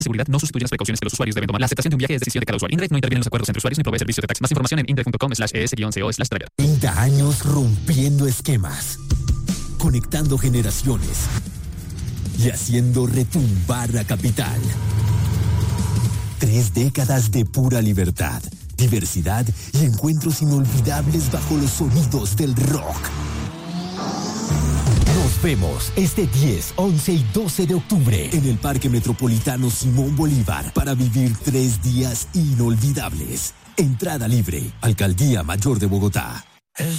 seguridad no sustituye las precauciones que los usuarios deben tomar. La aceptación de un viaje es decisión de cada usuario. Indirect no interviene en los acuerdos entre usuarios ni provee servicio de taxi. Más información en indirect.com/es-co/travel. 30 años rompiendo esquemas, conectando generaciones y haciendo retumbar la capital. 3 décadas de pura libertad, diversidad y encuentros inolvidables bajo los sonidos del rock. Nos vemos este 10, 11 y 12 de octubre en el Parque Metropolitano Simón Bolívar para vivir 3 días inolvidables. Entrada libre. Alcaldía Mayor de Bogotá.